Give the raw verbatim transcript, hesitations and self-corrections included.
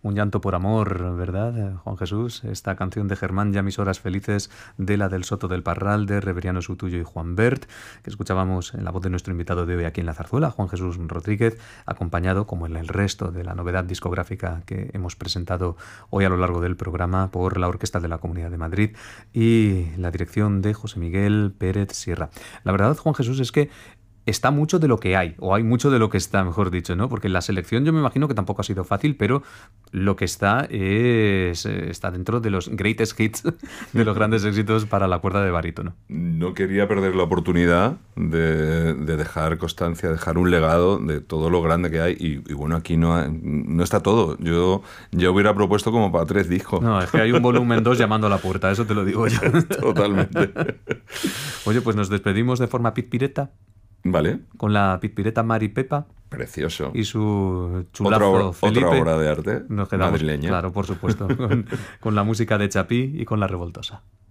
Un llanto por amor, ¿verdad, Juan Jesús? Esta canción de Germán, Ya mis horas felices, de la del Soto del Parral, de Reveriano Sutuyo y Juan Bert, que escuchábamos en la voz de nuestro invitado de hoy aquí en La Zarzuela, Juan Jesús Rodríguez, acompañado, como en el resto de la novedad discográfica que hemos presentado hoy a lo largo del programa, por la Orquesta de la Comunidad de Madrid y la dirección de José Miguel Pérez Sierra. La verdad, Juan Jesús, es que está mucho de lo que hay, o hay mucho de lo que está, mejor dicho, ¿no? Porque la selección yo me imagino que tampoco ha sido fácil, pero lo que está es está dentro de los greatest hits, de los grandes éxitos para la cuerda de barítono. No quería perder la oportunidad de, de dejar constancia, dejar un legado de todo lo grande que hay, y, y bueno, aquí no, no está todo. Yo ya hubiera propuesto como para tres discos. No, es que hay un volumen dos llamando a la puerta, eso te lo digo yo. Totalmente. Oye, pues nos despedimos de forma pitpireta. Vale. Con la pitpireta Mari Pepa. Precioso. Y su chulazo otra obra, Felipe. Otra obra de arte Nos quedamos, madrileña. claro, por supuesto, con, con la música de Chapí y con La Revoltosa.